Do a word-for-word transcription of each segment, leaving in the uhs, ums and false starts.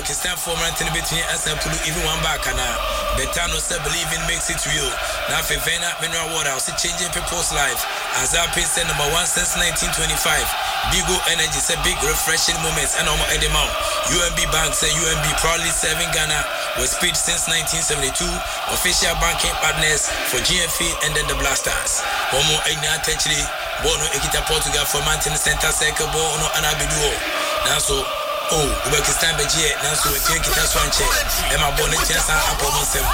Uzbekistan for Martin between us and Pulu even one back and Betano said believing makes it real. Now Fevena Mineral Water also changing people's life. As our pace number one since nineteen twenty-five. Bigo Energy said big refreshing moments and Omo Edemount. U M B Bank said U M B proudly serving Ghana with speed since nineteen seventy-two. Official banking partners for G F A and then the Blasters. Omo Egna Techli, Bono Ekita Portugal for Mountain Center Circle, Bono Anabiduo. Now so oh, Uzbekistan Beji, now so we take it as one check. Emma Bonnet Chansa Apomosem.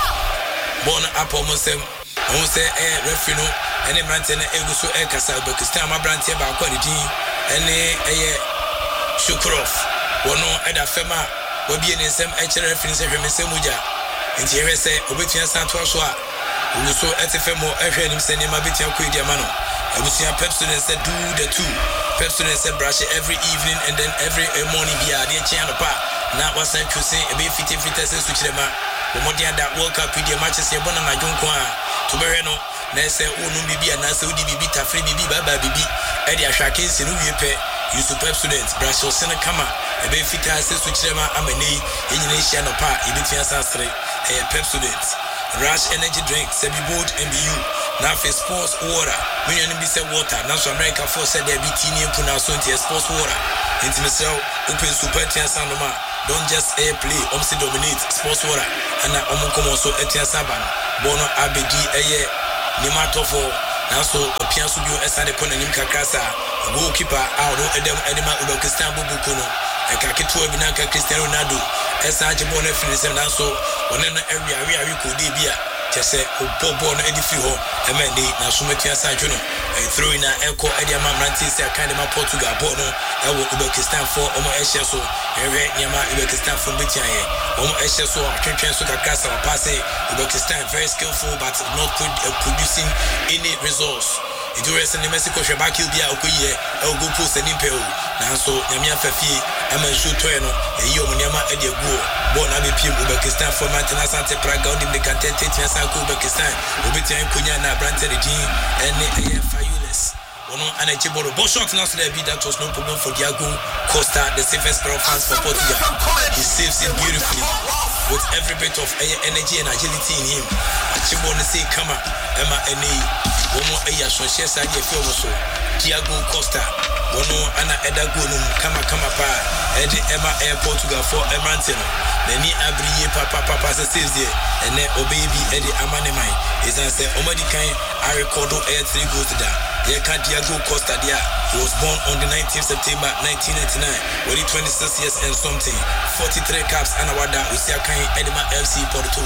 Bon Apomosem. Who say eh refino and a mountain Egusu Ekasa, Uzbekistan, my brand here by quality. And a Shukrov, Wono Eda Fema, Wabi and some H R F in Semuja. And here say, Obitia Santoshua, who so at a femo, I heard him sending my bit of Quidiamano. I was here Pepsi and said, do the two. Pepsi and said, brush it every evening and then every morning via the Chiana Pa. Now was I to say, a bit fifty feet as a switch them up. The Modia that woke up with your matches here, Bonana Junqua, to Bereno. Nese unu bibi anase udi bibi tafri bibi baba bibi edi ashake sinu yepe you super students brush your sene kama ebe fita ase suchirema ameni enyine hia no pa ebetia sasre eh pep students Rush energy drink sebi bold M B U na face sports water when you be say water na so America for said there be tini mpu na so nti sports water nti mesel open super tia sanoma don't just air play omsi dominate sports water ana omunkomo so etia saban bono abedi eye Nimatofo, now so a piano esade kona nimka kasa, goalkeeper out edem edema Uzbekistan bubukuno, a kakitu binaka Cristiano Ronaldo, esaje bone finish and so one in the area area we could be Tese Bobo no edifiho, Emende, now Sumetia Sajuno, a throw in an echo Ediama Mantis, a kind of Portugal, Bono, Ewo Uzbekistan for Omo Esheso, Ere Yama Uzbekistan from Bitiaye, Omo Esheso, Trenchen Suka Casa, Passe, Uzbekistan very skillful but not good, uh, producing any results. It was in the Mexico Shabaki Bia Okuye, El Gupus and Impel. Now so Yamia Fafi, Aman Shutueno, a Yomanyama Edia Go, born Abi Pim, Uzbekistan for Mantina Santa Praga, in the content, Sanku, Uzbekistan, Ubitan Kunyana, Branted Jean, and A Fayulis. One and a Chiboro Boshok now there be that was no problem for Diago Costa, the safest pair of hands for Portugal. He saves it beautifully with every bit of energy and agility in him. Chiboro say, come on, Emma and Wono Aya Shosha Sadia Fioso, Diago Costa, Wono Anna Edagunum, Kama Kama Pa, Eddie Emma Air Portugal for Emantino, Neni Abriye Papa Papa says there, and then Obaby Eddie Amanemai is answer Omadikai, I record Air three goes to that. Yeka Diago Costa Dia, he was born on the nineteenth of September nineteen ninety-nine, with twenty-six years and something, forty-three caps and Awada, Usiakai Edema F C Porto.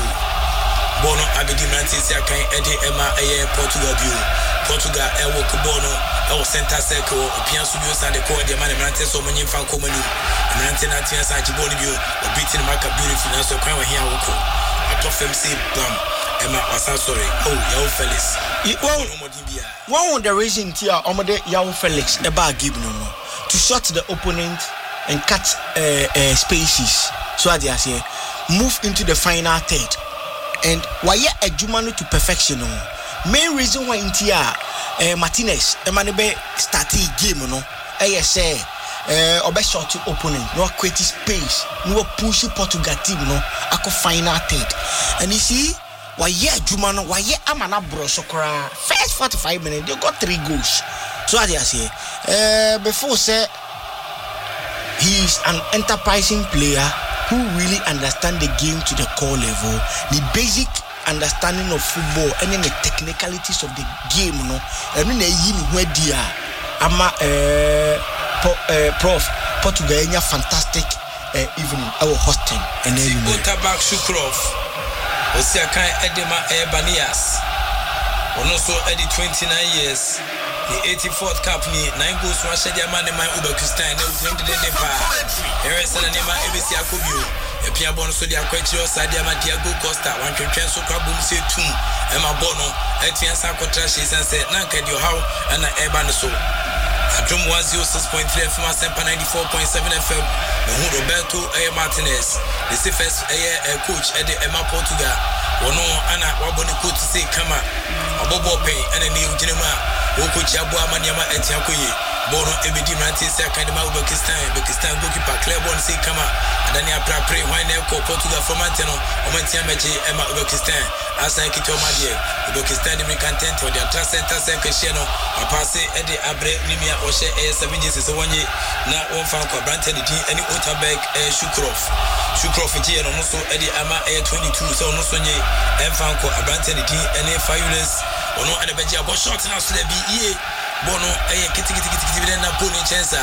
Bono Abidi Mantis Yakai Eddie Emma Aye Portugal View. Portugal Ewo Kubono, Ewo Center Circle, Pian Studios and the Court, the man Mantis or Manin Falco Manu, nineteen ninety and Sajiboni View, or beating Maka beautiful, and so crown here. I told them say, Bam, Emma was sorry. Oh, Yao Felix. One of the reason here, Omade Yao Felix, about giving no to shut the opponent and cut uh, uh, spaces. So I say, move into the final third. And why a Jumano to perfection? Main reason why in Tia uh, Martinez, Emanebe started game, no, I say, uh, obe short to opponent, no create space, no push Portugal team, no, I could final third. And you see, why yeah, Jumano, why yeah, Amana Bro Sokora, first forty-five minutes, they got three goals. So I say, uh, before say, he's an enterprising player who really understand the game to the core level, the basic understanding of football and then the technicalities of the game, no. And then you know where they are. I'm a prof Portugal, fantastic uh, evening. Our hosting and then you know. Tabak Shukrov, Osiakai Edema Ebanias, also Eddie twenty-nine years. The eighty-fourth cup ni nine goals from Shadia Man in my Uzbekistan. They will drink the Nepal. Here is an Anema A B C Akubio. A Piabon Sodia Quetio, Sadia Diago Costa, one can transfer Kabum say two. Emma Bono, Etienne Sacotrashis and said, Nanka, you how and I Ebanaso. A drum one zero six point three F M, Sempa ninety-four point seven F M. The Roberto A. Martinez, the safest A. coach at the Emma Portugal. Wono Anna Waboni could say, come on, a Bobo Pay and a new Genema. Wokuchi Abu Amanyama Etiakoye, Bono Ebedi Manti Sakandima Uzbekistan, Uzbekistan goalkeeper Claiborne say Kama, Adania Prapre, Wine Portugal from Anteno, Omentiamaji, Emma Uzbekistan, Asan Kitomadia, Uzbekistan, the content for their Tracenta Sekasheno, a passe Eddie Abre, Nimia Oshe, A seven years is one year, now one found for Branton, any Otabek, Shukrov, Shukrov, and also Eddie Ama A twenty-two, so no Sonye, and found for Branton, any Fabulous, or no other Beja, but short house to the B E. Bono eh kiti kiti kiti kiti na puni chance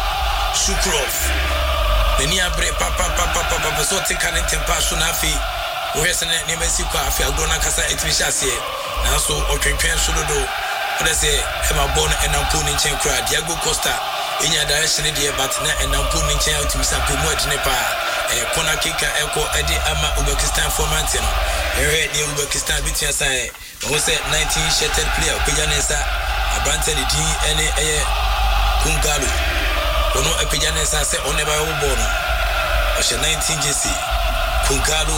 Shukrov Nenia bre papa papa papa so te kan tempa so na afi wo hwese ne ne masi kwa afi agona kasa etibisha ase na so otwentwen so dodo ode se e ma bono e na puni chen kra Diego Costa enya direction de but na e na puni chen otimisa pe mu adine pa e kona kika eko edi ama Uzbekistan format no e he de Uzbekistan bitia sai wo se nineteen shattered player pejanesa Abrante di ene eye Kungalo ono epejane sa se oneba wo bono o she nineteen J C Kungalo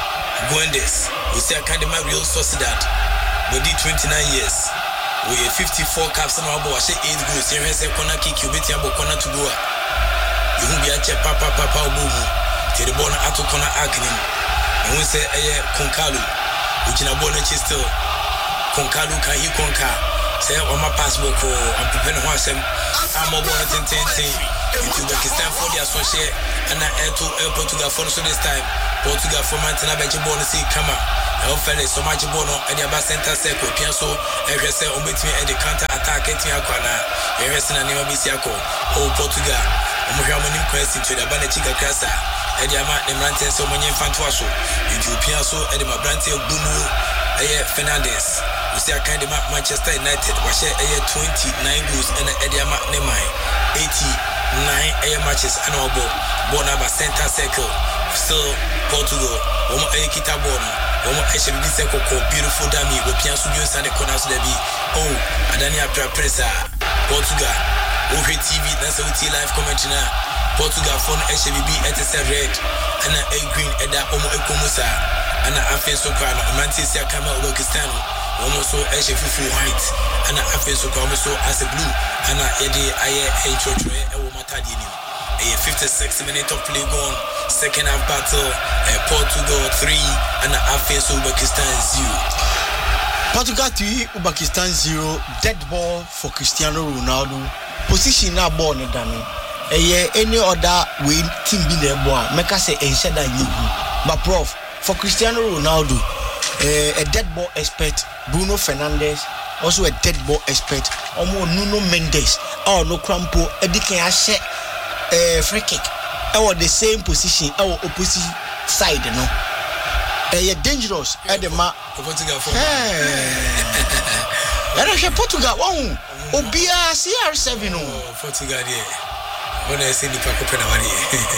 Guendes we say Academy Real Sociedad we did twenty-nine years we have fifty-four caps na abo she eight goals here say corner kick you betia bo corner to go you hu bia che papa papa obumu te the bono ato corner agnim and we say eye Kungalo ujina bono chisto Kungalo kan he konka say on my passport ko I'm preparing for some I'm more than ten ten into Uzbekistan for the associate and I to Portugal for so this time Portugal for Mantina Benji Bono see come out I feel so much bono and the center circle pianso every say on between the counter attack at Yakwana every na nima bisiako oh Portugal omo hwa manim question to the Banachika Krasa and the amount the Mantin so many fantoaso into pianso and the Mabrante Bunu eh Fernandez we see a kind of Manchester United was a twenty-nine goals and a Ediama Nemai eighty-nine air matches and our ball Bonaba center circle still Portugal Omo Ekita Bono Omo Eshe Biseko beautiful dummy with Piansu and the corners of the B oh Adania Presa Portugal O T V that's a live commentary Portugal phone Eshe B at the red and a green at that Omo Ekomusa and a Afenso Kwana Manchester Kama Uzbekistan almost so as a fufu white and I feel so almost so as a blue and I did I intro to a matadini a fifty-six minute of play gone second half battle Portugal three and I feel so Uzbekistan zero Portugal three Uzbekistan zero dead ball for Cristiano Ronaldo position na ball ne dano eh any other way team be the ball make us say enshada yigu but prof for Cristiano Ronaldo Uh, a dead ball expert Bruno Fernandes also a dead ball expert omo Nuno Mendes oh no crampo edike ahye uh, free kick our the same position our opposite side no uh, dangerous at the ma Portugal for eh Portugal one obia C R seven no Portugal there when I see the Paco Penawari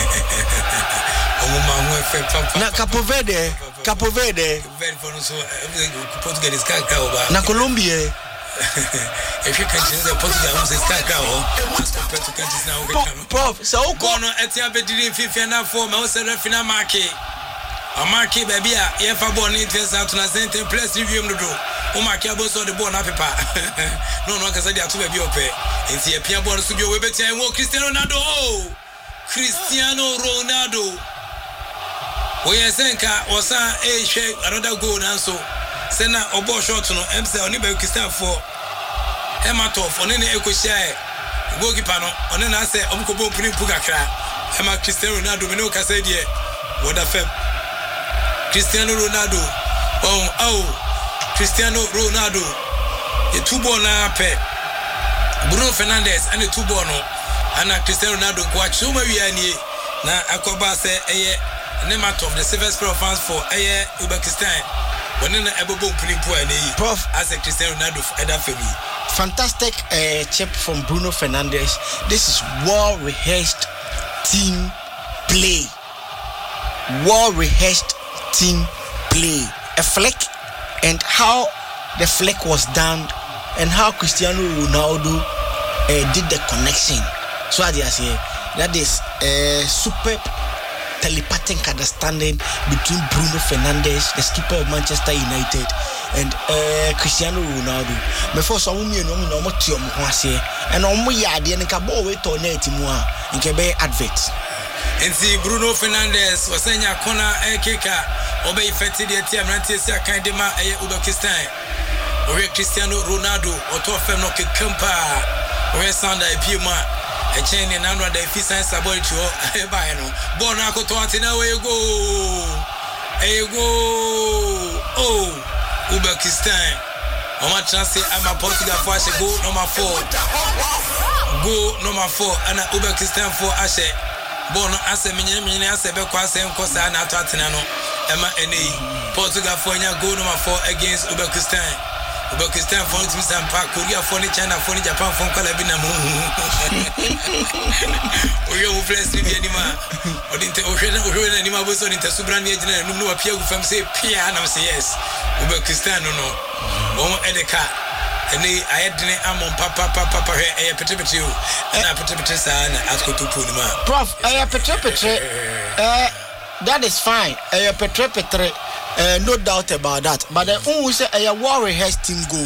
na Capo Verde Capo Verde very for so Portugal is kaka over na Colombia if you can change the Portugal is kaka as compared to countries now we prof so go no etia be didn't FIFA na for me say refina market a market baby a ye fa ball in ten out na center plus review no do o market abo so the ball na paper no no ka say dia to baby ope enti e pia ball so bi o we betia wo Cristiano Ronaldo oh Cristiano Ronaldo we senka osa e hwe another goal nanso sena obo shot no M C oni be Cristiano for Ematov oni ne ekohia e goalkeeper no oni na say omkobo puni pu kakra Ema Cristiano Ronaldo me no ka say de woda fem Cristiano Ronaldo oh oh Cristiano Ronaldo e two ball na pe Bruno Fernandes and the two ball no ana Cristiano Ronaldo ko achuma wianie na akoba say eye Nemat of the Silver Spur fans for Aye Uzbekistan. When in a bobo prof as a Cristiano Ronaldo for Eda Femi. Fantastic uh, chip from Bruno Fernandes. This is well rehearsed team play. Well rehearsed team play. A flick and how the flick was done and how Cristiano Ronaldo uh, did the connection. So I say that is a uh, superb telepathic understanding between Bruno Fernandes, the skipper of Manchester United, and uh, Cristiano Ronaldo. Before some me no no mo tiom ho ase and omo ya de nka ball we to net mu a nke be advert. Enzi Bruno Fernandes wasenya kona ekeka obe ifeti de tia mrantie sia kan de ma eye Uzbekistan. Owe Cristiano Ronaldo oto fem no kekampa. Owe Sanda epiema e chene nanwa da efisa saboitu e ba he no. Ball na ko to atina we go. E go. Oh. Uzbekistan. Oma chance ama Portugal for ashe go number four. Go number four ana Uzbekistan for ashe. Bono ase minye minye ase be kwa ase nkosa na ato atena no. Ema ene Portugal for nya go number four against Uzbekistan. Uzbekistan for team Sampa, Korea for China for Japan for Kola bi na mu. Oyo wo place ni bi ma. Odinte ohwe na ohwe na ni ma bo so ninte subran ni agina num no apia gu fam say pia na say yes. Uzbekistan no no. Won edeka ene ayedene amon papa papa papa he e petepete o. Na petepete sa na askotopo ni ma. Prof, e petepete eh that is fine. E petepete Uh, no doubt about that. But the one say a war rehearsed team goal.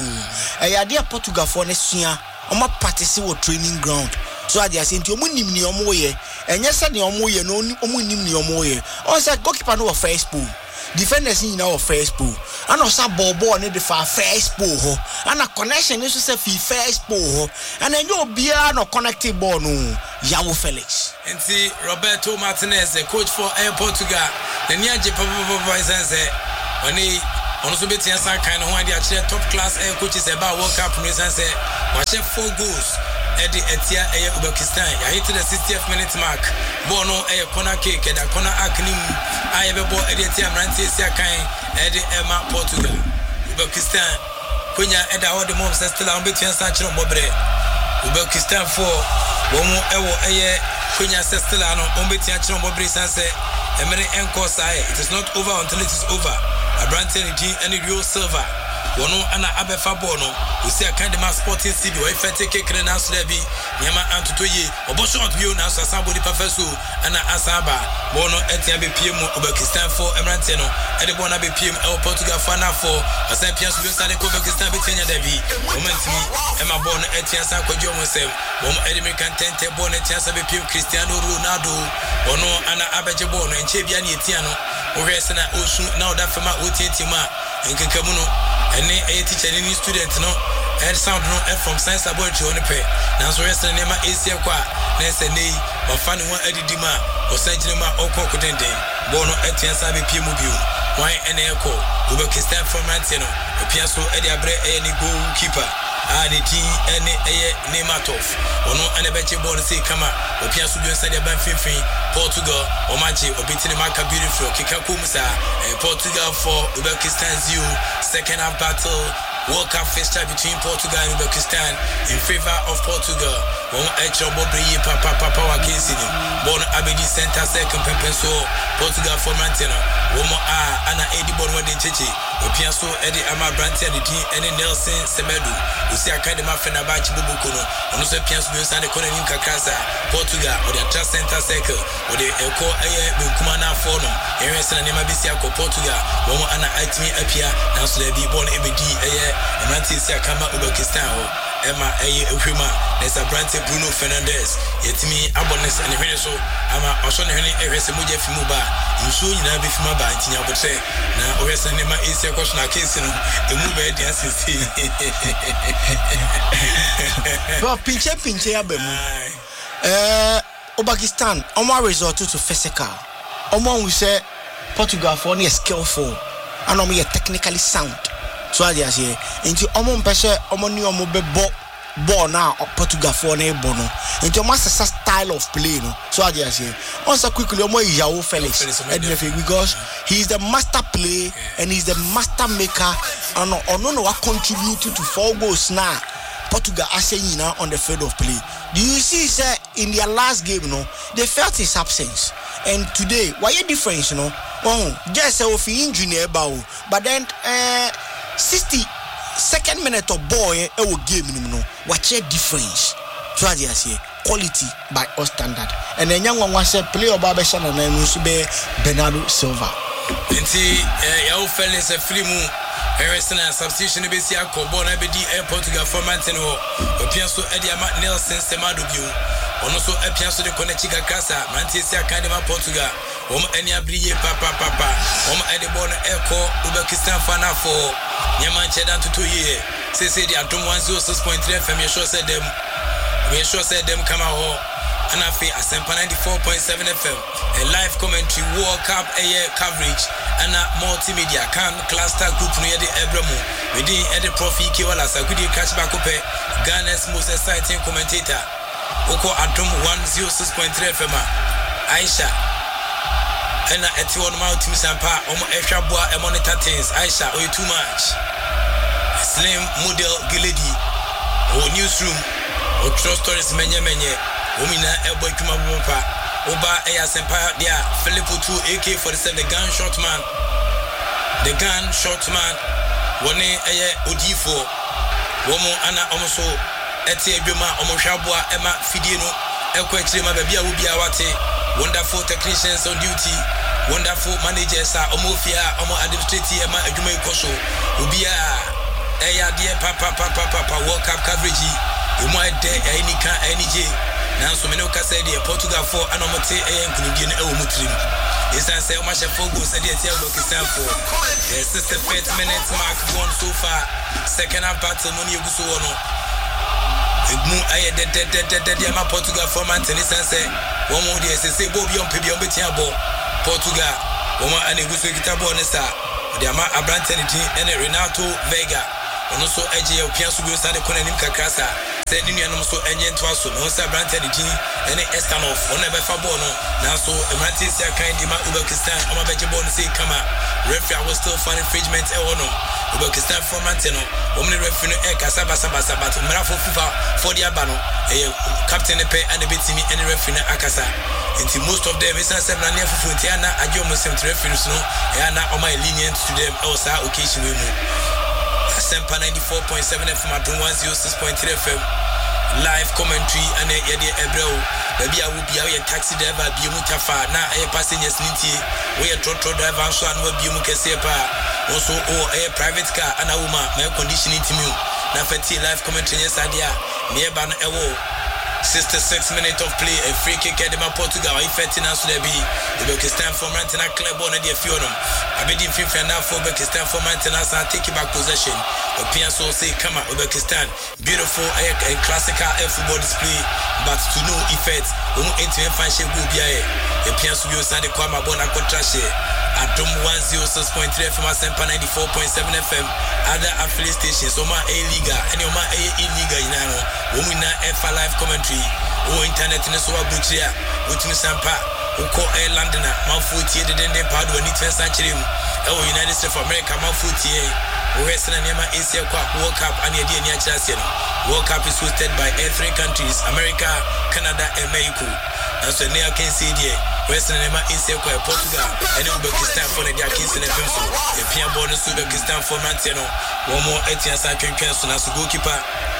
A dear Portugal for next year. On my participate training ground. So I just saying to you, ni omoye. And yes, I know omoye no omu ni omoye. On said goalkeeper no first pool. Defenders in our first pool. And also ball ball need the far first pool. And a connection is to say first pool. And then you be no connected ball no. João Felix. And see Roberto Martinez, the coach for Air Portugal. The near Japan say when he also be some kind of one the top class air coaches about World Cup and say watch four goals at the Etia Air Uzbekistan. I hit the sixtieth minute mark. Bono a corner kick and a corner acronym. I have a ball at the Etia Rantia kind at the Emma Portugal. Uzbekistan. Kunya at the moment still on between Sancho Mobre. Uzbekistan for Womo Ewo Aye Kunya Sestelano on between Sancho Mobre Sanse. Emily Enkosai, it is not over until it is over. A brand energy and a real silver. Wono ana abefa bono. We see a kind of sporting C B. If I take a crane and slebi, Yama Antoye, or Boshon View now, somebody professor, Anna Asaba, Bono Etiabe P M Uzbekistan for Emranteno, and the Bonabe P M El Portugal Fana for a Sapiens Lusane Uzbekistan Bitania Devi, Momentimi, Emma Bon Etian Sanko Jomosem, Bom Edimican Tente Bon Etian Sabe P M Cristiano Ronaldo, Bono Anna Abaja Bono and Chebiani Etiano, Oresana Osu, now that from my Utitima, and Kikamuno. And a teacher and student no and sound no from science laboratory on the pay. Now so rest name is here qua next day but funny one edidima or Sanjima or Cocodende Bono Etian Sabi P Mobile why an echo Uzbekistan from Rantino a Piasso Ediabre any goalkeeper and the T and a Nematov or no and a betcha born say come out or Piasso doing Sadia Banfifi Portugal or Machi or beating the Maka beautiful Kikakumsa and Portugal for Uzbekistan Zoo second half battle World Cup fixture between Portugal and Uzbekistan in favor of Portugal. One extra Bobri Papa Papa Wakesini. Bon Abedi Center second Pepenso Portugal for Mantino. One more ah Anna Edi Bonwadi Chichi. Opiaso Eddie Ama Branti and the team and Nelson Semedu. We see a kind of Mafena Bachi Bubukuno. And also Piasso and the Konin Kakasa. Portugal or the Trust Center Circle or the Eco Air Bukumana Forum. Areas and Nemabisiako Portugal. One more Anna Itmi Apia. Now so they be born A B D Air. Emanti sia kama Uzbekistan ho Emma eye ehwema Nesa Brante Bruno Fernandes yetimi abones and hwene so ama oso ne hwene ehwese moja fimu ba nso nyina be fima ba ntinya botre na ohwese ne ma ese kwso na case no emu ba dia sisi Bro pinche pinche abemu eh Uzbekistan omo resort to physical omo we say Portugal for ne skillful and omo technically sound. So I just say, into Omon Pesha, Omoni Omo be ball now or Portugal for a bono. Into master style of play, no. So I just say, also quickly, Omo João Felix, because he's the master play and he's the master maker, and no no what contributed to four goals now. Portugal are saying now on the field of play. Do you see, sir, in their last game, no, they felt his absence. And today, why a difference, you know? Oh, just a of injury about, but then, uh, sixty second minute of boy e wo game ni no watch a difference so I say quality by all standard. And then young one was a player Baba Shana and Musube Bernardo Silva. Inti ya fellas a free moon. Harrison and substitution besi akobo na bedi airport to go for Mountain ho. Opianso Edia Matt Nelson Semadubu. Ono so apianso de Konechika Kasa, Manchester Academy Portugal. Om enya briye papa papa. Om ede bon eko Uzbekistan fana for Nyaman Chedan to two year. Say say the Atom one oh six point three F M. You sure said them. We sure said them come out. And I feel Asempa ninety-four point seven F M. A live commentary World Cup air coverage and a multimedia can cluster group near the Ebramo. Within Eddie Profi Kiwala Sagudi catch back up Ghana's most exciting commentator. Oko Atom one oh six point three F M. Aisha. And at one mouth to Sampa, Omo Eshabwa, and monitor things. Aisha, oh, you too much. Slim model Giledi, or newsroom, or true stories, many, many. Womina, Elboy Kumabumpa, Oba, Aya Sempa, there, Filippo two A K forty-seven, the gun shot man. The gun shot man, one Aya Udifo, Womo Anna Omoso, Etie Buma, Omo Shabwa, Emma Fidino, Elko Chima, Babia Ubia Wate. Wonderful technicians on duty, wonderful managers are Omofia, Omo administrative, Emma Ajume Koso, Ubia, Eya dear Papa Papa Papa World Cup coverage, you might dare any can any J. Now so many said the Portugal for Anomote and Kunubian Elmutrim. It's an say much a focus at the Uzbekistan for the sixty-fifth minutes mark gone so far. Second half battle Muni Gusuono. Mu aye de de de de de ma Portugal for Mountain is say one more day say Bobby on Pibion Betiabo Portugal woman and Gusu Kitabo Nessa the ama Abrante and Renato Vega and also A J Piansu Sade Konanim Kakasa sending you so engine to us no Abrante and Estanov on never Fabono now so Emantis kind Dima Uzbekistan Oma Bejabon say Kama referee was still fun infringement Ewono Uzbekistan for Manteno Omni referee Eka Saba Saba Saba to Marafo FIFA for the Abano Captain Epe and the Bitini and the referee Akasa into most of them is a seven and for Tiana Ajo Muslim referees no Yana Oma lenient to them also occasion we move Asempa ninety-four point seven F M at one oh six point three F M live commentary and a yedi Ebreo baby I will be a taxi driver be mutafa na a passengers ninety we a trotro driver so and will be mukesepa also or a private car and a woman my conditioning to me na fati live commentary yes adia nearby na ewo sixty-six minutes of play a free kick at the Portugal if fifteen as there be the Uzbekistan for Mantina club on the Fionum Abedi FIFA now for Uzbekistan for Mantina and take back possession of Pianso say come on Uzbekistan beautiful and classical football display but to no effect um eighteen fanship go bia e Pianso bio sande kwama bona contrache Adom one oh six point three F M Asempa ninety-four point seven F M other affiliate stations Oma A Liga and Oma A E Liga inano womina F live commentary o internet ne so abuchia utumi sampa uko Ireland na mafuti de den den pado ni twenty century e o United States of America mafuti e o Western Nema Asia kwa World Cup and ye ni achase no World Cup is hosted by three countries America, Canada and Mexico and so near can see there Western Nema Asia kwa Portugal and Uzbekistan for the Akins in the Pimso the Pia bonus Uzbekistan for Manteno one more eighteen sa twenty so na goalkeeper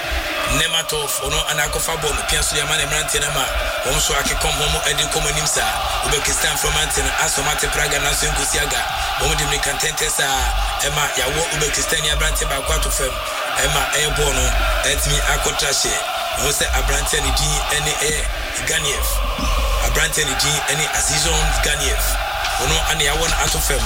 Nematov ono anakofa ball Pianso ya mane Mantena ma won so akekom homo edi komonim sa Uzbekistan from Mantena asomate Praga na so nkusiaga won de me contente sa ema ya wo Uzbekistan ya Brante ba kwato fam ema e ball no etmi akotrashe won se Abrante ni din ene e Ganiev Abrante ni din ene Azizon Ganiev ono ane ya won ato fam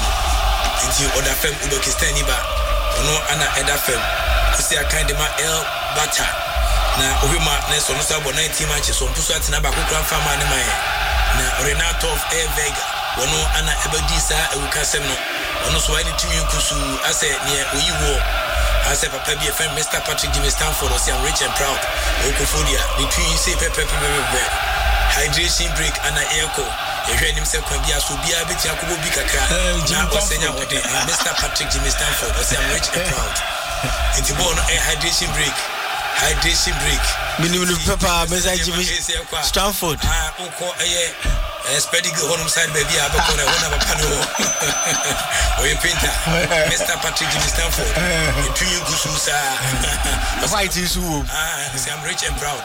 nti oda fam Uzbekistan ni ba ono ana eda fam kusi akande ma El Bata na obima na so no sabo nineteen matches so mpuso atina ba kokran fama ne man na Renato of A Vega wono ana ebadisa ewukasem no wono so ani tumi kusu ase ne oyiwo ase papa bi efem Mister Patrick Jimmy Stanford was am rich and proud okofodia the twi say pepe pepe hydration break ana echo ehwe nim se kwa bia so bia beti akobo bi kakra na osenya wode Mister Patrick Jimmy Stanford was am rich and proud it's born a hydration break hydration break minimum pepper message Jimmy Stanford ah uko eh spreading on side baby abakona wona bapano oye painter Mister Patrick Jimmy Stanford between gususa fight is who ah say I'm rich and proud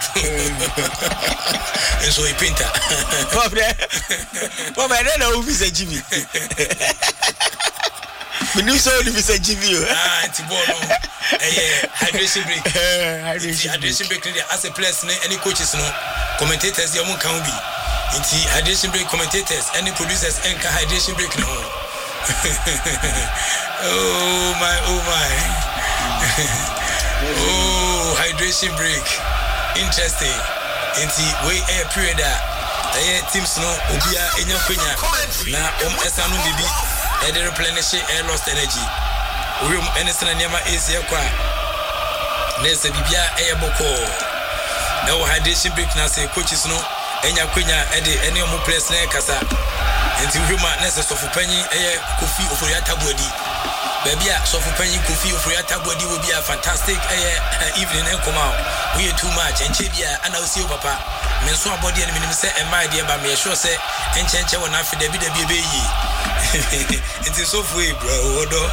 and so a painter but I don't know who is Jimmy me new so if it's Jimmy ah it's ball eh hydration break hydration break as a players any coaches no commentators they won't can be Inti hydration break commentators, any producers, and hydration break no. oh my, oh my. oh, hydration break. Interesting. Inti way air period that the teams no ubia enya kwenya na um esanu bibi e dey replenish air lost energy. We um anything na niama easy kwa. Na se bibia e boko. Na hydration break na say coaches no enya kwenya ede ene omo place na kasa enti hwema na se sofu panyi eye Kofi Oforiatta Boadi baby a sofu panyi Kofi Oforiatta Boadi will be a fantastic eye evening en come out we too much enche bia ana osi o papa me so abodi en minim se e mai de ba me sure se enche enche wona afi da bi da bi be yi enti sofu e bro odo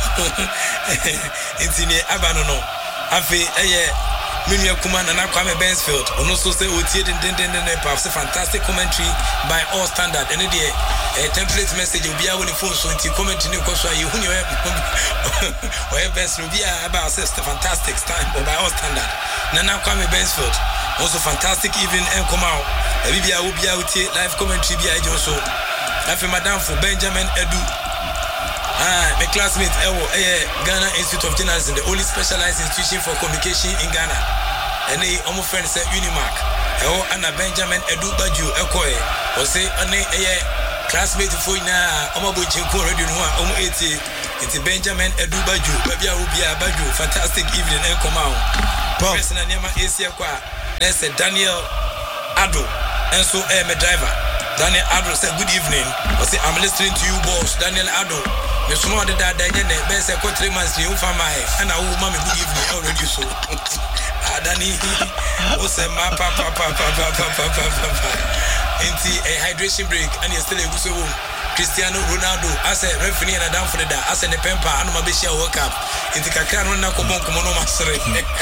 enti ni abano no afi eye Minya Kumana na Kwame Bensfield. Ono so say otie den den den den perhaps a fantastic commentary by all standard. And the a template message will be our phone so into commentary no cause you who you have best will be about sister fantastic time by all standard. Nana Kwame Bensfield. Also fantastic evening and come out. Bibia will be out here live commentary be I also. Afi madam for Benjamin Edu. Ah, my classmate, eh, Ghana Institute of Journalism, the only specialized institution for communication in Ghana. And they almost friends say Unimark. Oh, Anna Benjamin Edu Baju, Ekoe, or say, eh, classmate for now, Omabuchin Radio Noa, Omo eighty, it's Benjamin Edu Baju, Babia Ubia Baju, fantastic evening and come out. Professor Nanyama Asia Kwa, that's Daniel Ado, and so eh, my driver. Daniel Ado said, good evening. I say, I'm listening to you, boss. Daniel Ado. Me small the dad then be say ko three months you for my and I will mommy good evening already so Adani o say ma pa pa pa pa pa pa pa pa enti a hydration break and you still a so Cristiano Ronaldo as a referee and down for the da as a pempa and ma be share world cup enti kakra no na ko bon ko no masere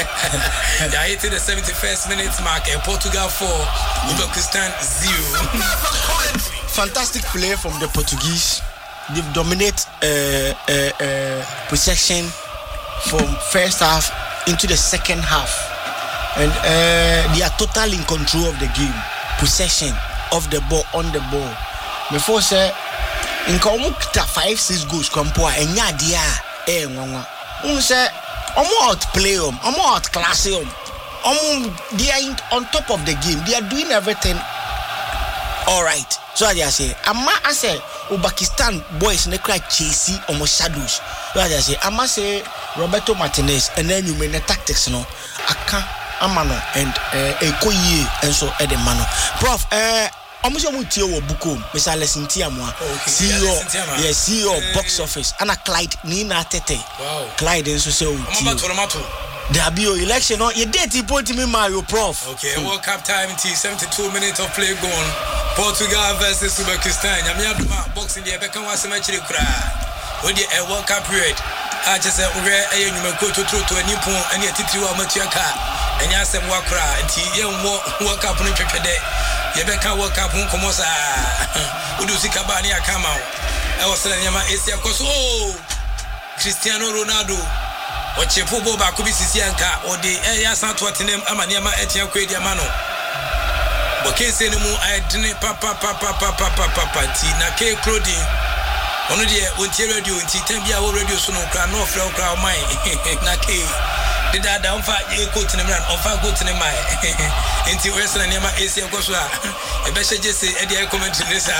ya hit the seventy-first minute mark Portugal four Uzbekistan zero. Fantastic play from the Portuguese. They've dominated uh, uh, uh, possession from first half into the second half, and uh, they are totally in control of the game. Possession of the ball, on the ball. Before say, in Kamukta five six goals, Kampoa and Yadia, eh, Mama. Um say, I'm outplay them, I'm outclass them. Um, they are in, on top of the game. They are doing everything all right. So I say, Ama I say, Uzbekistan boys ne cry chasey almost shadows. So I say, Ama say Roberto Martinez and then you mean the tactics no. Aka Amano and Ekoye and so Edemano. Prof, eh, almost a mutio or bukum, Mister Lesintiamwa, C E O, yes, C E O box office, Anna Clyde Nina Tete. Wow, Clyde and so so. There be your election, no? You did point me, Mario, Prof. Okay, hmm. World Cup time, T seventy-two minutes of play gone. Portugal versus Uzbekistan. Yamiaduma boxing the Beckham was a match. With the World Cup period, I just said, we're a young man go to to a new point and yet it you are much your car. And you said, walk right, and you World Cup on the day. You become World Cup, who comes out. Udusi Cabani, I come out. I was telling you, Asia Coso, Cristiano Ronaldo. Oche pobo ba ko bi sisianka o de eya san to tenem amaniama etia kwedi amano bokense ne mu ayedene papa papa papa papa ti na ke clothing ono de ontie radio nti tambia wo radio so no kra no fra kra o mai na ke de dada on fa e ko tenem ran on fa ko tenem mai nti we sna niama esi ko so a e be sheje se e de commentary sa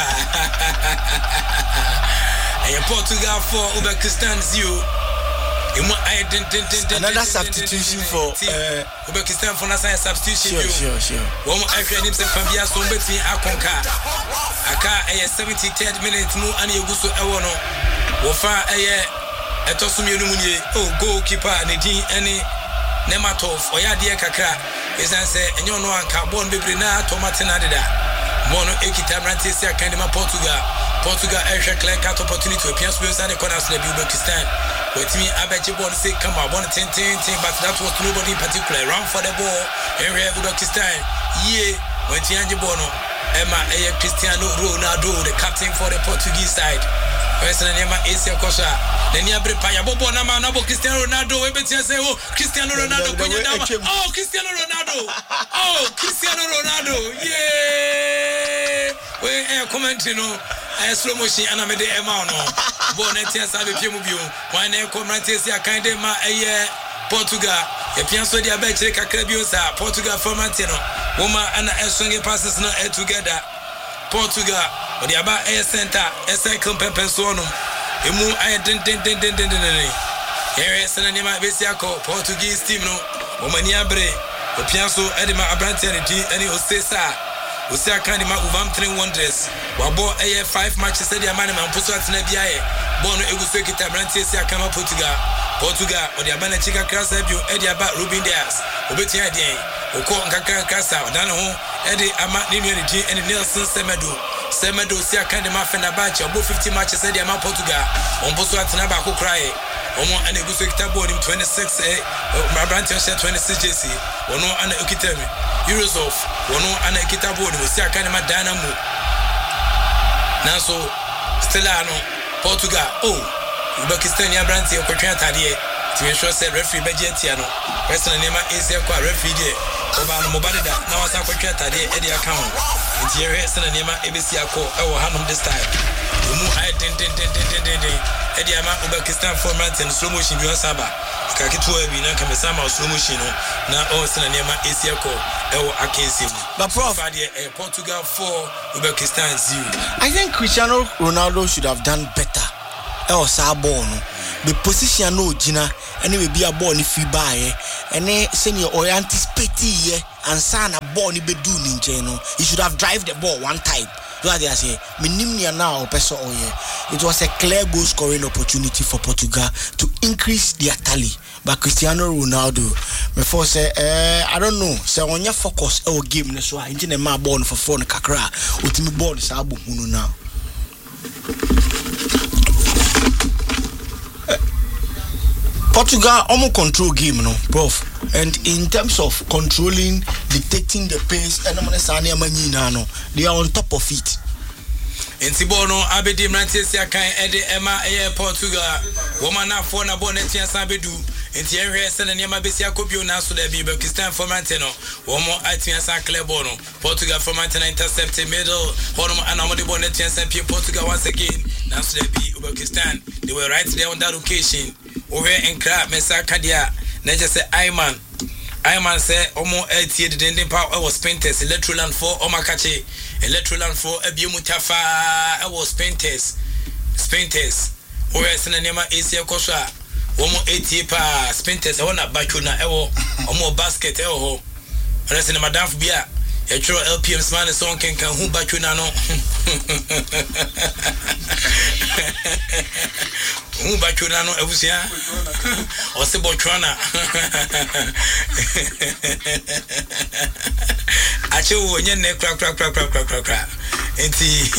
e Portugal four Uzbekistan zero. Another substitution for uh, Uzbekistan for Nasa substitution. Sure, sure, sure. One more actually names from Fabia Sombeti Akonka. Aka a seventy-third minute mu ani eguso ewono. Wofa eye etosumi onumunie. Oh, goalkeeper Nedin any Nematov oya de kakra. Esan say enyo no anka bon bebre na tomate na deda. Mono ekita Brantis Akandema Portugal. Portugal Asia clear cut opportunity to appear to the corners of Uzbekistan. With me, I bet you want to say come on, one ten ten ten, but that was nobody in particular. Round for the ball, and we have Uzbekistan. Yeah, when Tianji Bono, Emma A. Cristiano Ronaldo, the captain for the Portuguese side. Person Emma Asia Kosha. Then you have Paya Bobo Nama Nabo Cristiano Ronaldo. We bet you say, oh, Cristiano Ronaldo. Oh, Cristiano Ronaldo. Oh, Cristiano Ronaldo. Yeah. We are commenting on slow motion and I made the amount. Bonnetia Sabi Pimubu. Why never come right here? Kind of my Portugal. A piano dia betche Cacrebiosa, Portugal for Martino. Woman and a swing passes not together. Portugal, or the about air center, a cycle pepper sonum. You move I didn't didn't didn't didn't. Here is an anima Besiaco, Portuguese team no. Omania Bre, the Pianso Edima Abrantianity, and it was Cesar. Usia Canima Uvam Train Wonders. Wabo A five matches said the man and Pussat Nebia. Bono Egusakita Brantia Kama Portugal. Portugal, or the Abana Chica Crasabio, Eddie Abat Rubin Diaz, Obetia Day, Oko Kaka Casa, Dano, Eddie Amat Nimmunity, and Nelson Semedo. Semedo, Sia Kandima Fenabacha, about fifty matches at the Ama Portugal, on Poswat Nabaco Cry, Omo and Egusakita board in twenty-six, eh, my Brantia twenty-six J C, Ono and Ukitemi, Eurosov, Ono and Ekita board with Sia Kandima Dynamo. Naso, Stellano, Portugal, oh. Uzbekistan ya branti ya kwatwa tade ti me sure say referee Bejetiano person name is kwa referee de oba no mobadeda na wasa kwatwa tade e de account nti ye person name ebesi akọ e wo hanom this time mu ai den den den den den den e de ama Uzbekistan format and slow motion bi osaba ka kitwa bi na kamesa ma slow motion no na o person name esi akọ e wo akensi but prof Portugal four Uzbekistan zero. I think Cristiano Ronaldo should have done better. Or Sabon, the position no Gina, anyway be a born if you buy, and then senior or anticipate and son a born be doing in general. You should have drive the ball one time. Do I say, Minimia now, Peso Oye. It was a clear goal scoring opportunity for Portugal to increase their tally. But Cristiano Ronaldo, before say, uh, I don't know, say on your focus, our game, so I intend my born for phone Kakra, ultimate board is Abu Hunu now. Portugal almost control game, no, prof. And in terms of controlling, dictating the pace, and no, they are on top of it. In Tibono, Abedi Mantesia can edit Emma Air Portugal. Woman up for Nabonetia Sabedu. In the area, send a Yama Bessia Copio Nasu de Uzbekistan for Manteno. One more Itian San Clebono. Portugal for Mantena intercepted middle. Honor and Amadi Bonetia and Portugal once again. Nasu de Uzbekistan. They were right there on that occasion. Over in crap, Mesa Kadia. Nature say, Ayman. Ayman say, Omo eighty the dending power was painters, Electroland for Omakachi, Electroland for Ebumutafa, I was painters, painters. Over Senema Asia Kosha, Omo eighty pa, painters, I want a Bakuna, Ewo, Omo basket, Ewo, and I said, Madame Bia, a true L P M man, song can come who Bakunano. Who Bakunano, Evusia, or Sebotrana. I show when you crack, crack, crack, crack, crack, crack, crack. And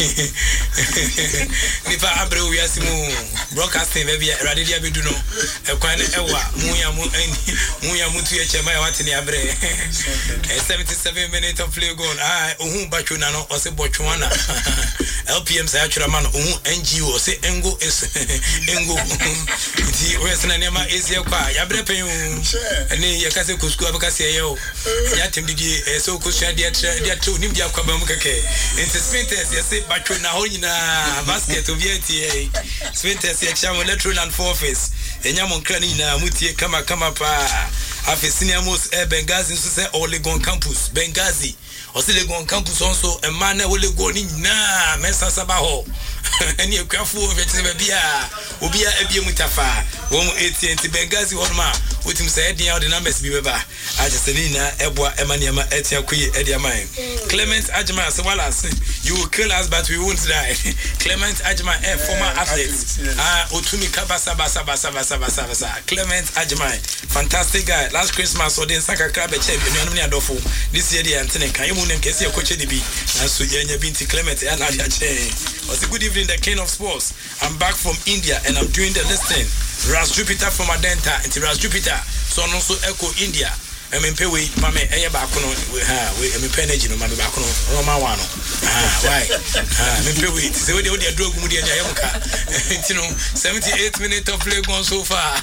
if I have Yasimu broadcasting, maybe Radidia Biduno, a quite ewa, Muya Muya Mutu Chema Watini Abre, seventy-seven minutes of play gone. I, Uhum Bachunano, or Sebotrana, L P M Satraman, Uhum N G O, say Engo is Engo. The Western Nema is your car, Yabrepe, and Yakase Kusku Abacasio, Yatim Digi, so Kusha, dear two Nimbia Kabamukake, and Spinters, yes, but you now in a basket of Yeti, Spinters, Yaksham, Electroland Forface, and Yamon Cranina, Muti, Kama Kama Pa, Afisiniamos, Benghazi, Olegon Campus, Benghazi, or Silegon Campus also, a man will go in na Mesa Sabaho, and you're careful of it, Obia ebie mutafa. One A T and T Benghazi Horma. With him say Eddie out the numbers be beba. Ajaselina, Ebwa, Emaniama, Etia Kui, Edia Mine. Clement Ajma, so well as you will kill us, but we won't die. Clement Ajma, a former athlete. Ah, Otumi Kabasa Basa Basa Basa Basa Basa. Clement Ajma, fantastic guy. Last Christmas, or then Saka Crab champion, Adolfo. This year, the Anthony, can you move and see a coach D B? And so Yanya Binti Clement and Nadia Chain. Was a good evening, the king of sports. I'm back from India and I'm doing the listing. Ras Jupiter from Adenta into Ras Jupiter. So also Echo India. I mean, pay we, Mamma, a bacono, we have, we, I mean, Penage, no, Mamma Bacono, Roma Wano. Ah, why? Ah, I mean, pay we, so we do the drug with the Yamuka. You know, seventy-eight minutes of play gone so far.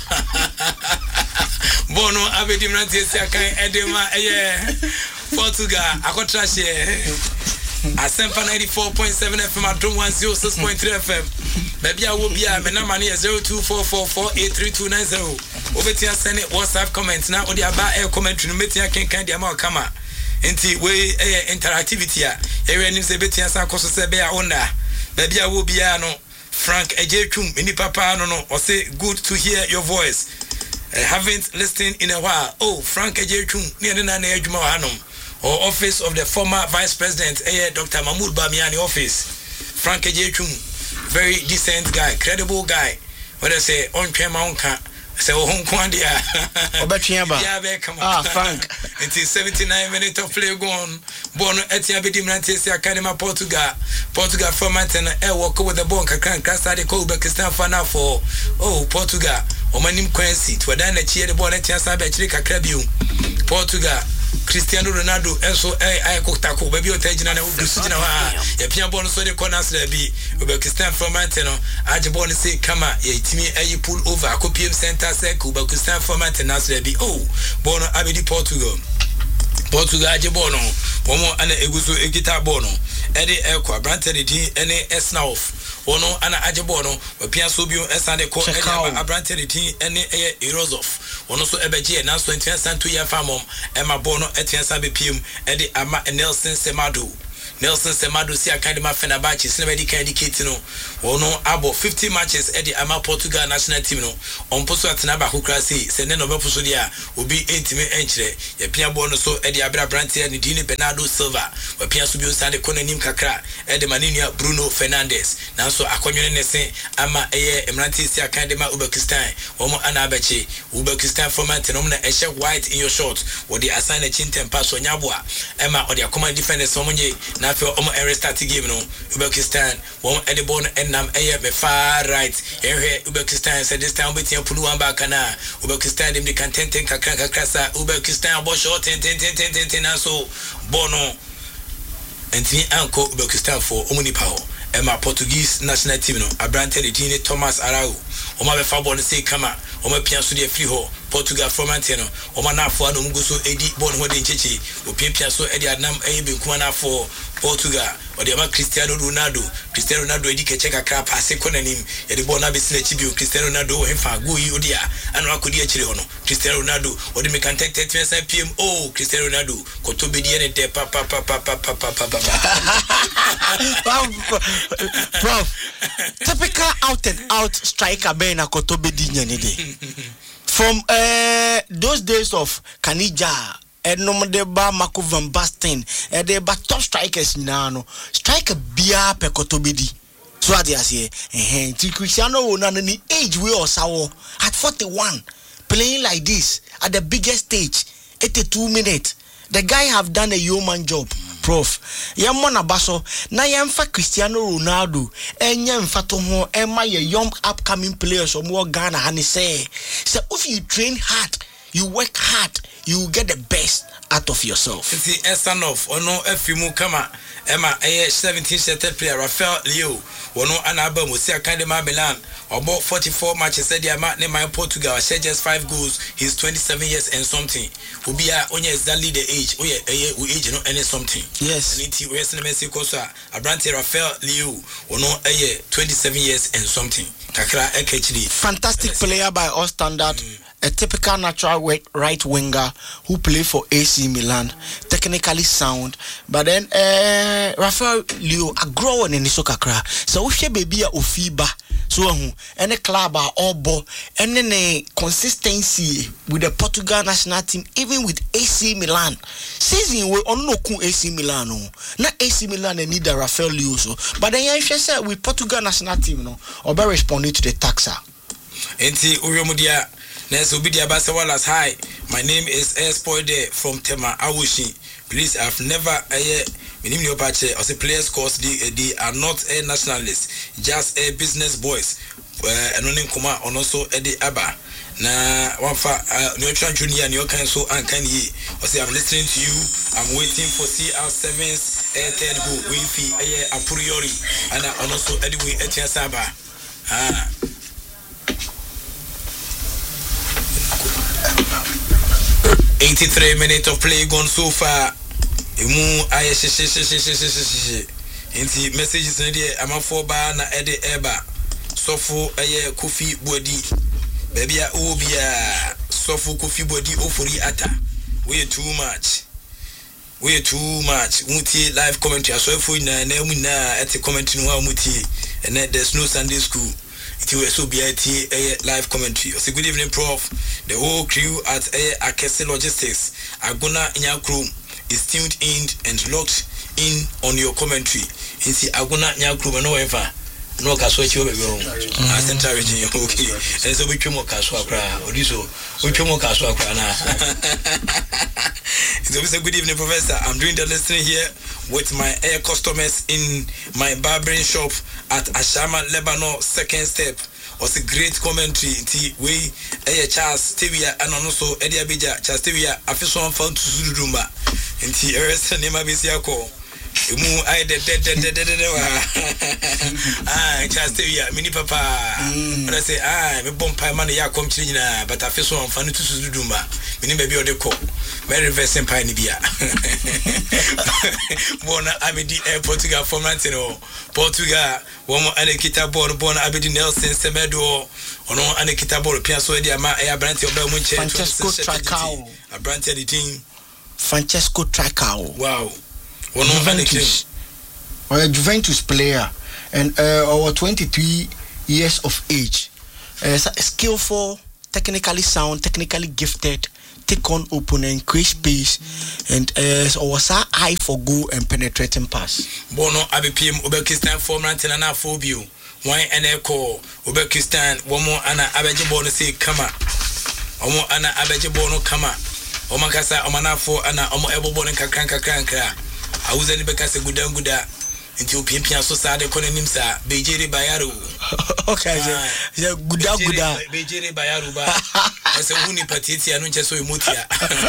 Bono, Abedim Rantis, Edema, yeah, Portugal, I got trash here. Asempa ninety-four point seven F M at one oh six point three F M. Baby, I will be a Menamani zero two four four four eight three two nine zero. Over to send it WhatsApp comments now. Or the about air comment to meet I can kind of come out. Into way interactivity. Every name say Betty and Sanko Sebea Onda. Baby, I will be a no Frank Ejechum, Mini Papa no no, or say good to hear your voice. I haven't listened in a while. Oh, Frank Ejechum, near the Nana Ejmo or office of the former vice president, eh, Doctor Mahmoud Bamiani office. Frank Ejechum, very decent guy, credible guy. What I say, on Kemonka, say, oh, Hong Kong, yeah, yeah, come on, ah, Frank. It is seventy-nine minutes of play gone. Born at Yabidim Nantes Academy, Portugal, Portugal from Mountain, air walk with the Bonka Crank, Casade, Uzbekistan for now for, oh, Portugal, or my name Quincy, to a dine at the bonnet, Yasabe, Chika Crebu, Portugal. Cristiano Ronaldo enso eh ay koktako baby otajina na udusujina wa ya pia bon so de corners there be Uzbekistan from Montano aje bon say kama ya itimi ayi pull over akopiem center circle Uzbekistan from Montano there be oh bono abedi Portugal Portugal aje bono womo ana eguso egita bono ede ekwa brantede din ene esnaof ono ana aje bono opia so bio esande ko ede abrantede din ene eye Erozov ono so ebeje na so twenty two year famom ema bono etiansa be piem ede ama Nelson Semado Nelson Semado si academy Fenerbahce sinebedi kan indicate no ono abo fifty matches ede ama Portugal national team no on poso atena ba kokra sei se ne no be poso dia obi entime enchire ya pia bono so ede abra brantia ni Dini Bernardo Silva wa pia so bi osande konanim kakra ede manenia Bruno Fernandes na so akonwene ne se ama eye Emirates si academy Uzbekistan womo ana abache Uzbekistan format no na ehye white in your short wo di assign a chintem pass onyaboa ema ode akoma defenders omonye na fe omo restart game no Uzbekistan womo ede bono enam eye be far right ehwe Uzbekistan said this time betia pulu amba kana Uzbekistan dem di contenten kakra kakra sa Uzbekistan bo short ten ten ten ten ten so bono enti anko Uzbekistan for omuni power ema Portuguese national team no abrante de Dini Thomas Arau oma be fa bono say kama oma pia so de free ho Portugal from Anteno oma na fo ado mugo so edi bono ho de nchechi opia so edi adnam ayi be kuma na for Portugal or the ama Cristiano Ronaldo Cristiano Ronaldo edi keche kakra passe konanim e de bono be sile chibio Cristiano Ronaldo he fa go yi odia anu akodi akire ho no Cristiano Ronaldo o de me kan tek tek twenty P M oh Cristiano Ronaldo ko to be die ne de pa pa pa pa pa pa pa pa Prof, typical out and out striker be na ko to be di nyane de from uh, those days of Kanija enom de ba Marco van Basten e de ba top strikers na no striker bia pe kotobedi so ade ase eh eh Cristiano Ronaldo ni age we osawo at forty-one playing like this at the biggest stage eighty-two minutes the guy have done a yeoman job. Prof yammo na baso na yemfa Cristiano Ronaldo enye mfa to ho ema ye young upcoming players omo Ghana ha ne say so if you train hard you work hard you get the best out of yourself. The Esanof ono efimu kama ema eh seventeen set player Rafael Leo wono anaba musi academy Milan about forty-four matches said ama ne my Portugal share just five goals. He's twenty-seven years and something. Ubia onye exactly the age oye eh we age no any something. Yes. And it we send message koso abrante Rafael Leo wono eh twenty-seven years and something. Kakra ekechidi. Fantastic player by all standard. Mm. a typical natural right winger who played for A C Milan, technically sound, but then uh, Rafael Leo agro in the soccer cra. So we should be a Ofiba, so and a club are all bo, and then a consistency with the Portugal national team, even with A C Milan. Season we on no A C Milan, not A C Milan and neither Rafael Leo, so but then I said with Portugal national team, no, or by responding to the taxa. Enti Uyomudia. Next will be the Abasawalas. Hi, my name is Esporde from Tema Awushi. Please, I've never a minimum patch as a players course. They, they are not a nationalists, just a business boys. And only Kuma on also Eddie Abba. Na one for Neutron Junior and your kind so uncanny. I say I'm listening to you. I'm waiting for C R seven's a third go Winfi a priori and also Eddie Etienne Saba. Ah. eighty-three minutes of play gone so far. Emu aye she she she she she she she. Inti messages na dey amafo ba na ede eba. Sofo aye Kofi Bodi. Baby a obia Sofo Kofi Bodi ofori ata. We too much. We too much. Muti live commentary so for na na mu na at commentary no muti. And there's no Sunday school. It was so B I T live commentary. So good evening, Prof. The whole crew at Akese Logistics, Aguna Nyakrum, is tuned in and locked in on your commentary. In see Aguna Nyakrum, no ever. No caswatch over your central region. Okay, and so we come caswa or this we come caswa. So it's a good evening, Professor. I'm doing the listening here with my air customers in my barbering shop at Ashama, Lebanon, second step. Was a great commentary. We a Charles Tevia and also Eddie Abija, Charles Tevia, Afison found to Zudumba. And the rest of Nema Bisiako. Mu I de de de de de ah Charles Tevia, mini papa. But I say, ah, me bomb pie man ya come china, but Afison found to Zudumba. Mini baby or the co. Very very simple Nibia. Bona Abedi Air Portugal from Lantino. Portugal, one more Anekita board, Bona Abedi Nelson Semedo, or no Anekita board, Piasso Diama, Air Branty of Belmonte, Francesco Tracao, a Branty editing. Francesco Tracao. Wow. One more Juventus. Or a Juventus player, and uh, our twenty-three years of age. Uh, skillful, technically sound, technically gifted. Take on opponent, create space, and uh, was our eye for goal and penetrating pass. Bono Abipim Uzbekistan for Rantina Phobia. Why an echo Uzbekistan, one more Anna Abejibono say, come on. Omo Anna Abejibono, come on. Omakasa, Omanafo, Anna, Omo Ebobon and Kakranka Kranka. I was any Becasa Guda Guda. Until Pimpia so sad, the Konimsa, Bejiri Bayaru. Okay, Guda Guda. Bejiri Bayaruba. As a Huni Patiti, and just so Mutia.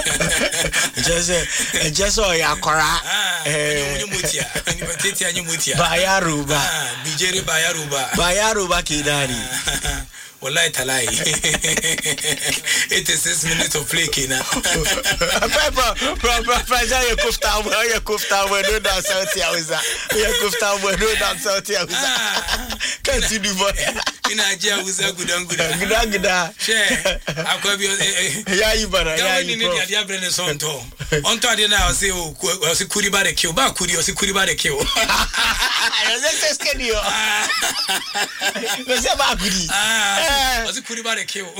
Just just so Yakora. Mutia, Patiti and Mutia. Bayaruba. Bejiri Bayaruba. Bayaruba Kidari. Well, I tell I eighty-six minutes of play, Kina. Papa, Papa, you coughed out where you coughed out where no doubt South Yaza. You coughed out where no doubt South Yaza. Can't you do what? In Nigeria, was a good and good. Good, good. Share. I'll go be yeah, you better. Yeah, you need the Abrenes on top. On top, now, say, oh, was a Kuri by the kill, back Kuri, was a Kuri by the kill. Let's just get you. Let's have a goodie. Was it Kuri by the kill?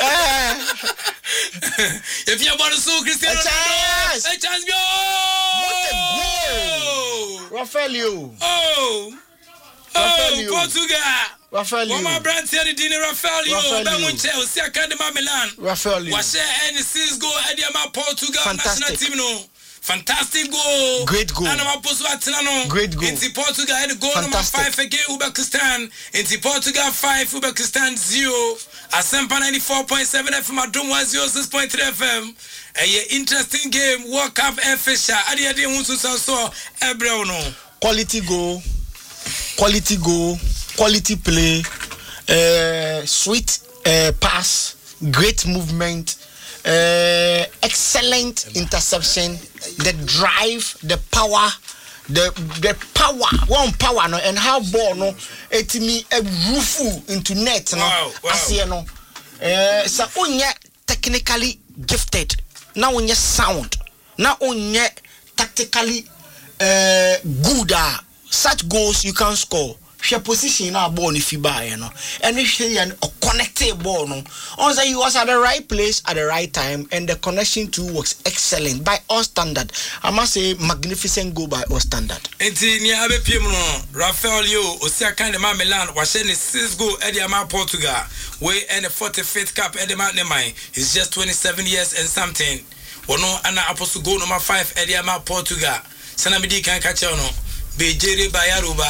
If you're about to sue Cristiano Ronaldo, a chance go! What a goal! Rafael. Oh! Oh, Portugal! Rafael. One more brand here, the dinner Rafael. Belmonte, Chelsea Academy Milan. Rafael. Was there any six goal at the Portugal national team? No. Fantastic goal. Great goal. Great goal. Into Portugal and goal number five again Uzbekistan. Into Portugal five, Uzbekistan zero. Asempa ninety-four point seven F M, Adom one oh six point three F M. A interesting game. World Cup official. Adi adi unsu so ebrew no. Quality goal. Quality goal. Quality play. Uh, sweet uh, pass. Great movement. Uh, excellent interception, the drive, the power, the the power, one power, no, and how ball no, it me a roof into net, no, wow, wow. as you know, uh, so onye technically gifted. Now when you sound, now when you tactically uh, good, uh, such goals you can score. She position our ball if you buy, you know, and if she an a connected ball, no. Also, he was at the right place at the right time, and the connection too was excellent by all standard. I must say, magnificent goal by all standard. Enti ni abe piemno Rafael Yo osia kind of Milan was the six goal Ediama Portugal, way and the forty-fifth cap Ediama Nemai. He's just twenty-seven years and something. Wono ana apostle goal number five Ediama Portugal. Sanamidi kan catch on. Bejere bayaruba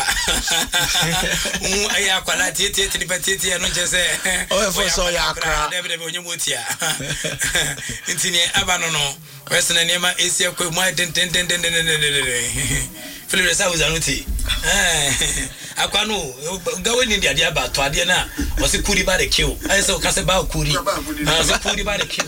um aya kwala tete tete petete no chese o fo so ya akra debe debe onye motia intini abano no wesena nema esi akwa mu den den den den den Philip sa uzanuti eh akwa no gawe ni dia dia ba to ade na o se kuri ba de kill ai se o ka se ba kuri ah se kuri ba de kill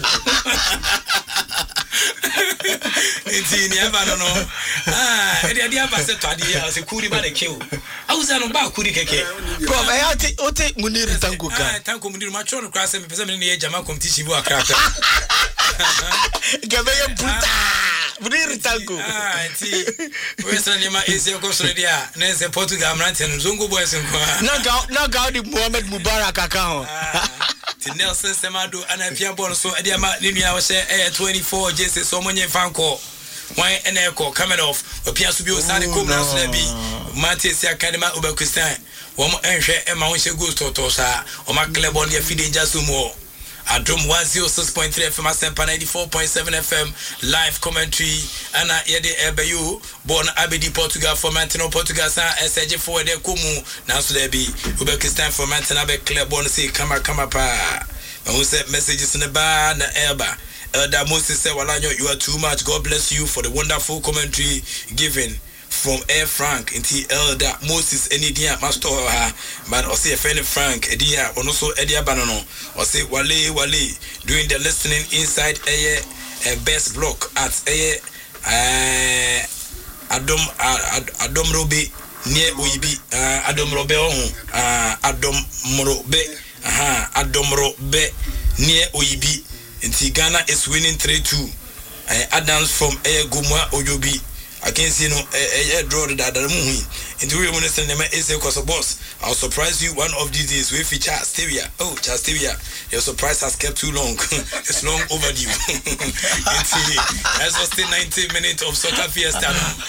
intini abano no ah e dia dia ba se to ade ya se kuri ba de kill auza no ba kuri keke prof e ati ote Muniru Tanko ka ah Tanko Muniru ma choro kwa se me pese me ne jama competition bu akra akra gabe ye puta Muniru Tanko ah ti wesana ni ma ese ko so dia na se Portugal amranten zongo boys nko na ga na ga di Mohamed Mubarak aka ho ti Nelson Semado anafia ball so e dia ma ni nua wo se twenty-four jese so monye fanko why eneko coming off opia so bi o sane kom na so na bi Manchester Academy Ubekistan wo mo enhwe e ma won she goal to to sa o ma club on dia feed jaso mo Adom one oh six point three F M Asempa ninety-four point seven F M live commentary ana yede ebeyu born Abedi Portugal for Mantino Portugal sa S J for de komu na so there be Ubekistan for Mantino be club born say kama kama pa who said messages in the bar na elba Elder Moses said Walanyo you are too much. God bless you for the wonderful commentary given from Air Frank into Elder Moses any dia master ha but I say friend Frank edia also edia banono I say wale wale doing the listening inside a best block at a uh, Adom uh, Adom Robe near Uibi uh, Adom Robe uh, Adom Morobe aha Adom Robe near Uibi and Ghana is winning three two uh, Adams from Air Gumwa Ojobi I can see no a draw that muhi into we want to send them a cause boss. I'll surprise you one of these days we feature Stevia. Oh, Chastevia, your surprise has kept too long. It's long overdue. It's that's still ninety minutes of soccer fiesta.